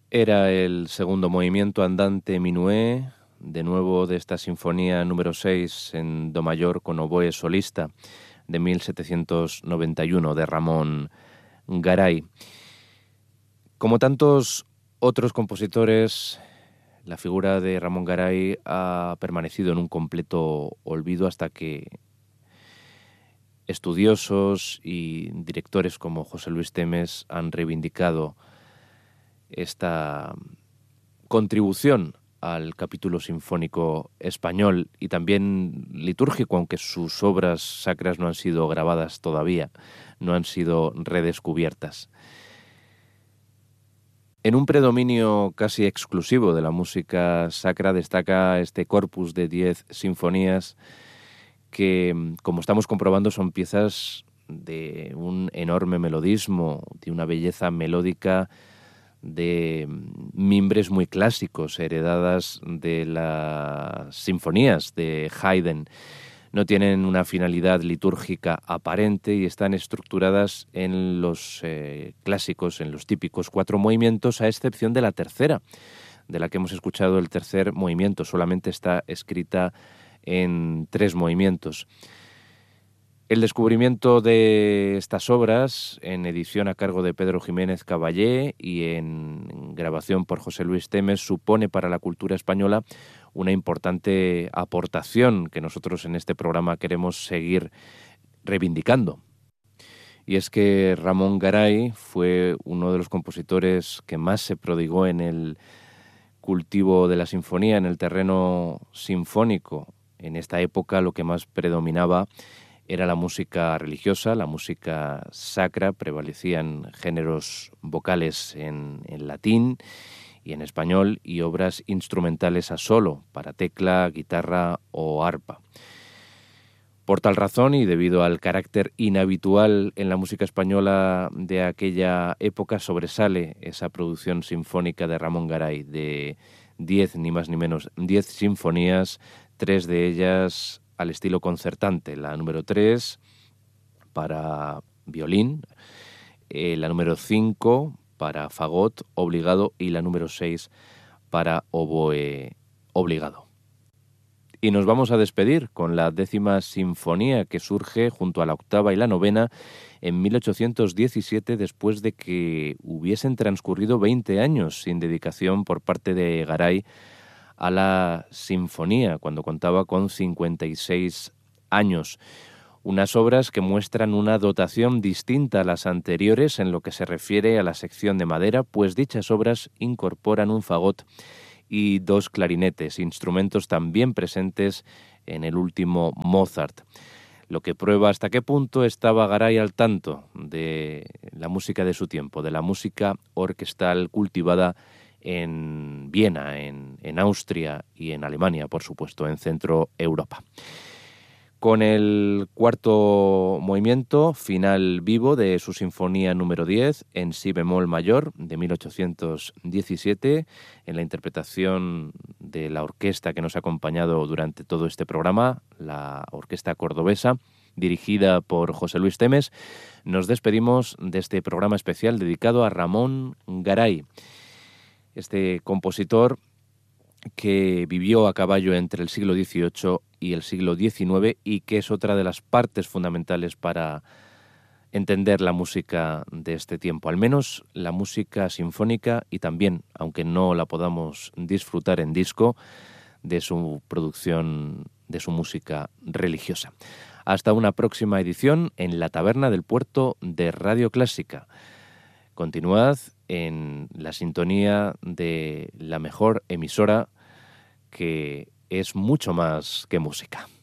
Era el segundo movimiento andante minué, de nuevo de esta sinfonía número 6 en do mayor con oboe solista de 1791 de Ramón Garay. Como tantos otros compositores, la figura de Ramón Garay ha permanecido en un completo olvido hasta que estudiosos y directores como José Luis Temes han reivindicado esta contribución al capítulo sinfónico español y también litúrgico, aunque sus obras sacras no han sido grabadas todavía, no han sido redescubiertas. En un predominio casi exclusivo de la música sacra destaca este corpus de 10 sinfonías que, como estamos comprobando, son piezas de un enorme melodismo, de una belleza melódica, de mimbres muy clásicos, heredadas de las sinfonías de Haydn. No tienen una finalidad litúrgica aparente y están estructuradas en los clásicos, en los típicos 4 movimientos, a excepción de la tercera, de la que hemos escuchado el tercer movimiento. Solamente está escrita en 3 movimientos. El descubrimiento de estas obras, en edición a cargo de Pedro Jiménez Caballé y en grabación por José Luis Temes, supone para la cultura española una importante aportación que nosotros en este programa queremos seguir reivindicando. Y es que Ramón Garay fue uno de los compositores que más se prodigó en el cultivo de la sinfonía, en el terreno sinfónico. En esta época lo que más predominaba era la música religiosa, la música sacra, prevalecían géneros vocales en latín y en español y obras instrumentales a solo, para tecla, guitarra o arpa. Por tal razón y debido al carácter inhabitual en la música española de aquella época, sobresale esa producción sinfónica de Ramón Garay, de 10, ni más ni menos, 10 sinfonías, 3 de ellas al estilo concertante, la número 3 para violín, la número 5 para fagot obligado y la número 6 para oboe obligado. Y nos vamos a despedir con la 10ª sinfonía que surge junto a la 8ª y la 9ª en 1817, después de que hubiesen transcurrido 20 años sin dedicación por parte de Garay a la sinfonía, cuando contaba con 56 años. Unas obras que muestran una dotación distinta a las anteriores en lo que se refiere a la sección de madera, pues dichas obras incorporan un fagot y 2 clarinetes, instrumentos también presentes en el último Mozart, lo que prueba hasta qué punto estaba Garay al tanto de la música de su tiempo, de la música orquestal cultivada en Viena, en Austria y en Alemania, por supuesto, en Centro Europa. Con el 4º movimiento, final vivo de su sinfonía número 10, en si bemol mayor, de 1817, en la interpretación de la orquesta que nos ha acompañado durante todo este programa, la Orquesta Cordobesa, dirigida por José Luis Temes, nos despedimos de este programa especial dedicado a Ramón Garay, este compositor que vivió a caballo entre el siglo XVIII y el siglo XIX y que es otra de las partes fundamentales para entender la música de este tiempo, al menos la música sinfónica y también, aunque no la podamos disfrutar en disco, de su producción, de su música religiosa. Hasta una próxima edición en la Taberna del Puerto de Radio Clásica. Continuad en la sintonía de la mejor emisora, que es mucho más que música.